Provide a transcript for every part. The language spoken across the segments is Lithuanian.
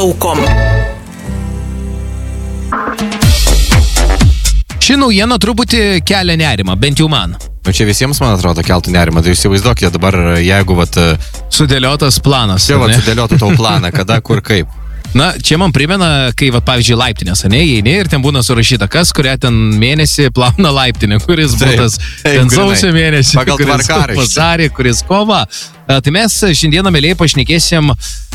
aukom. Ši naujiena truputį kelia nerimą, bent jau man. Nu, čia visiems, man atrodo, keltų nerimą. Tai įsivaizduokite dabar, jeigu Sudėliotas planas. Čia sudėliotų tau planą, kada, kur, kaip. Na, čia man primena, kai, pavyzdžiui, laiptinės, įeini ir ten būna surašyta, kas, kurią ten mėnesį plauna laiptinę, kuris būtas ten sausio mėnesį, kuris vasarį, kuris kovą. Tai mes šiandieną, mėlyje, pašnekėsim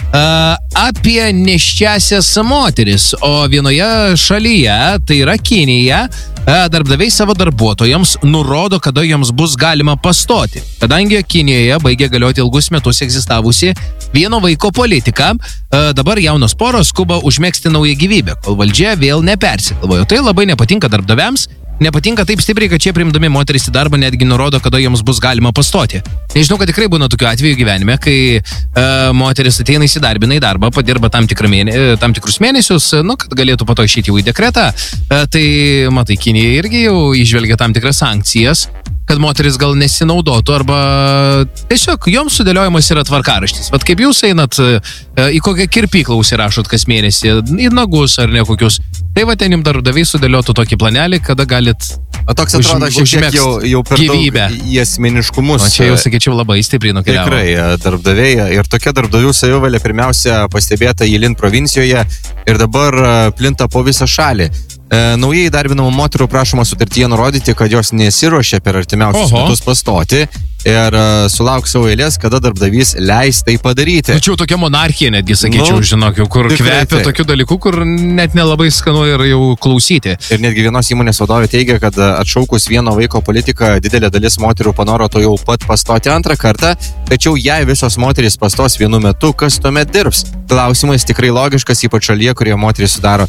apie nėščiasias moteris, o vienoje šalyje, tai yra Kinija, darbdaviai savo darbuotojams nurodo, kada joms bus galima pastoti. Kadangi Kinijoje baigė galioti ilgus metus egzistavusi vieno vaiko politika, dabar jaunos poros skuba užmegzti naują gyvybę, kol valdžia vėl nepersigalvojo. Tai labai nepatinka darbdaviams. Nepatinka taip stipriai, kad čia priimdami moteris į darbą netgi nurodo, kada joms bus galima pastoti. Nežinau, kad tikrai būna tokių atvejų gyvenime, kai moteris ateina įsidarbina į darbą, padirba tam tikrus mėnesius, kad galėtų po to išeiti jau į dekretą. Tai, matai, Kinija irgi jau išvelgia tam tikras sankcijas, kad moteris gal nesinaudotų arba tiesiog joms sudėliojimas yra tvarkaraštis. Vat kaip jūs einat į kokią kirpyklą užsirašot kas mėnesį, į nagus ar ne kokius, tai va ten jums darbdaviai sudėliotų tokį planelį, kada galit toks atrodo šiek tiek jau per gyvybę. Daug į asmeniškumus. O čia jau, sakyčiau, labai stipriai nukeliavo. Tikrai, darbdaviai ir tokia darbdavių savivalė pirmiausia pastebėta Jilin provincijoje ir dabar plinta po visą šalį. Naujai įdarbinamų moterų prašoma sutartyje nurodyti, kad jos nesiruošia per artimiausius metus pastoti ir sulauks savo eilės, kada darbdavys leis tai padaryti. Tačiau tokia monarchija netgi, sakyčiau, žinok, kur kvepia tokių dalykų, kur net nelabai skanu ir jau klausyti. Ir netgi vienos įmonės vadovė teigia, kad atšaukus vieno vaiko politiką, didelė dalis moterų panoro to jau pat pastoti antrą kartą, tačiau jei visos moterys pastos vienu metu, kas tuomet dirbs? Klausimas tikrai logiškas, ypač šalyje, kurioje moterys sudaro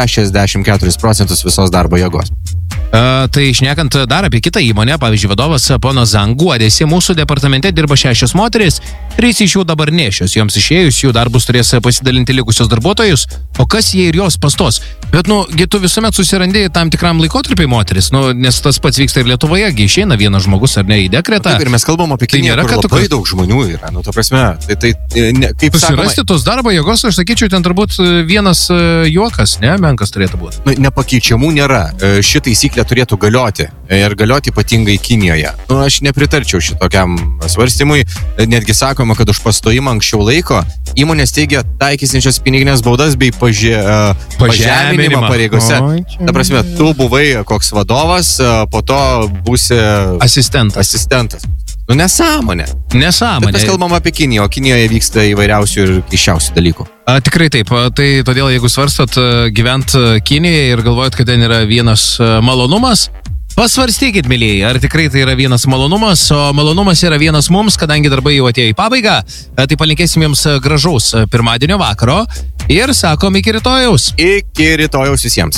64% visos darbo jėgos. Tai šnekant dar apie kitą įmonę, pavyzdžiui, vadovas ponas Zhang guodėsi, mūsų departamente dirba 6 moteris, 3 iš jų dabar nėščios, joms išėjus jų darbus turės pasidalinti likusios darbuotojus, o kas jie ir jos pastos. Bet, tu visuomet susirandi tam tikram laikotarpiui moteris, nes tas pats vyksta ir Lietuvoje, išeina vienas žmogus ar ne į dekretą. Taip, ir mes kalbam apie Kiniją, kur labai daug žmonių yra, ta prasme, kaip susirasti tos darbo jėgos, aš sakyčiau, ten turbūt vienas juokas, menkas turėtų būti. Nepakeičiamų nėra. Ši taisyklė turėtų galioti ir galioti ypatingai Kinijoje. Aš nepritarčiau šitokiam svarstymui, netgi sakoma, kad už pastojimą anksčiau laiko įmonės teigia taikysinčios piniginės baudas bei pažeminimą pareigose. Ta prasme, tu buvai koks vadovas, po to būsi asistentas. Nesąmonė. Bet mes kalbam apie Kiniją, o Kinijoje vyksta įvairiausių ir keisčiausių dalykų. Tikrai taip, tai todėl jeigu svarstot gyvent Kinijoje ir galvojat, kad ten yra vienas malonumas, pasvarstykit, mylėjai, ar tikrai tai yra vienas malonumas, o malonumas yra vienas mums, kadangi darbai jau atėjo į pabaigą, tai palinkėsim jums gražaus pirmadienio vakaro ir sakom iki rytojaus. Iki rytojaus visiems.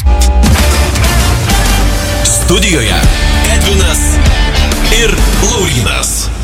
Studijoje Edvinas ir Laurynas.